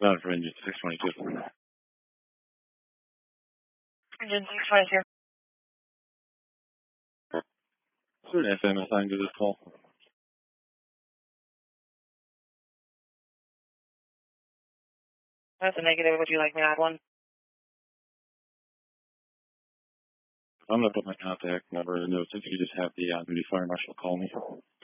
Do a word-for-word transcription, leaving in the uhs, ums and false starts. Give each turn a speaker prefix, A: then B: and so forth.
A: Not for engine six twenty-two.
B: Engine six twenty-two.
A: Is there an F M assigned to this call?
B: That's a negative. Would you like me to add one?
A: I'm going to put my contact number in the notes if you just have the uh, duty fire marshal call me.